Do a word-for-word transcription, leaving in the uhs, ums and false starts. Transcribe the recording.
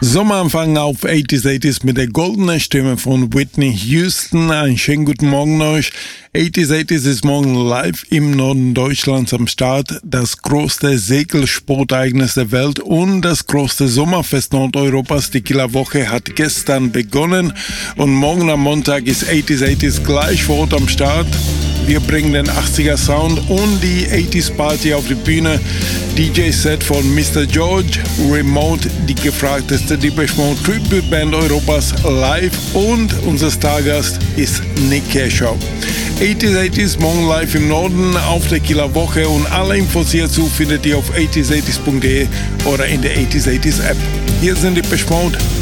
Sommeranfang auf achtziger achtziger mit der goldenen Stimme von Whitney Houston. Einen schönen guten Morgen euch. achtziger achtziger ist morgen live im Norden Deutschlands am Start. Das größte Segelsportereignis der Welt und das größte Sommerfest Nordeuropas. Die Kieler Woche hat gestern begonnen und morgen am Montag ist achtziger achtziger gleich vor Ort am Start. Wir bringen den achtziger Sound und die achtziger Party auf die Bühne. D J-Set von Mister George, Remote, die gefragteste Depeche Mode Tribute-Band Europas live und unser Stargast ist Nick Kershaw. achtziger achtziger ist morgen live im Norden auf der Kieler Woche und alle Infos hierzu findet ihr auf achtziger achtzig punkt de oder in der achtziger achtziger App. Hier sind Depeche Mode,